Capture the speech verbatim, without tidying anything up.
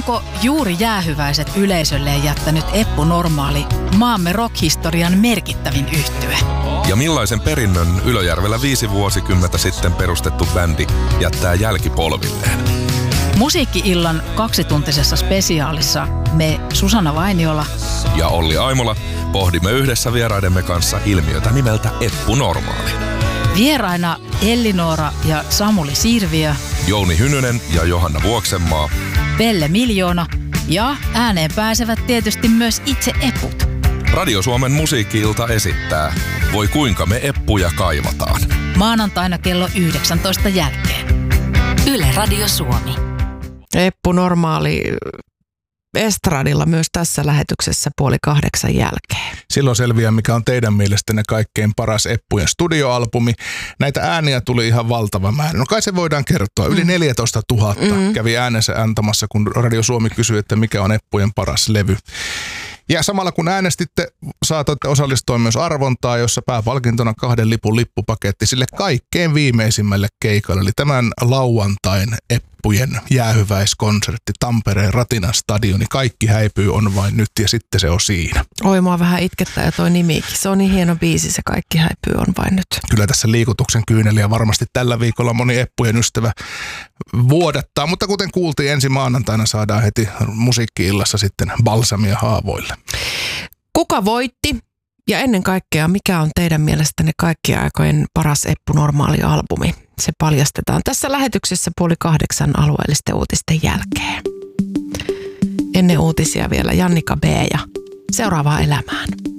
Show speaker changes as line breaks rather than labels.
Onko juuri jäähyväiset yleisölleen jättänyt Eppu Normaali maamme rockhistorian merkittävin yhtye?
Ja millaisen perinnön Ylöjärvellä viisi vuosikymmentä sitten perustettu bändi jättää jälkipolvilleen?
Musiikki-illan kaksituntisessa spesiaalissa me Susanna Vainiola
ja Olli Aimola pohdimme yhdessä vieraidemme kanssa ilmiötä nimeltä Eppu Normaali.
Vieraina Elli-Noora ja Samuli Sirviö,
Jouni Hynynen ja Johanna Vuoksenmaa,
Pelle Miljoona ja ääneen pääsevät tietysti myös itse eput.
Radio Suomen musiikki-ilta esittää Voi kuinka me eppuja kaivataan.
Maanantaina kello yhdeksäntoista jälkeen.
Yle Radio Suomi.
Eppu Normaali estradilla myös tässä lähetyksessä puoli kahdeksan jälkeen.
Silloin selviää, mikä on teidän mielestänne kaikkein paras Eppujen studioalbumi. Näitä ääniä tuli ihan valtava määrä. No kai se voidaan kertoa. Yli neljätoista tuhatta mm. kävi äänensä antamassa, kun Radio Suomi kysyi, että mikä on Eppujen paras levy. Ja samalla kun äänestitte, saatoitte osallistua myös arvontaan, jossa pääpalkintona kahden lipun lippupaketti sille kaikkein viimeisimmälle keikalle. Eli tämän lauantain Eppujen jäähyväiskonsertti Tampereen Ratinan stadioni. Kaikki häipyy on vain nyt ja sitten se on siinä.
Oi, mua vähän itkettää ja toi nimikin. Se on niin hieno biisi, se Kaikki häipyy on vain nyt.
Kyllä tässä liikutuksen kyyneliä varmasti tällä viikolla moni Eppujen ystävä vuodattaa. Mutta kuten kuultiin, ensi maanantaina saadaan heti musiikki-illassa sitten balsamia haavoille.
Kuka voitti ja ennen kaikkea mikä on teidän mielestänne kaikkien aikojen paras Eppu Normaali albumi? Se paljastetaan tässä lähetyksessä puoli kahdeksan alueellisten uutisten jälkeen. Ennen uutisia vielä Jannika B. ja Seuraavaa elämään.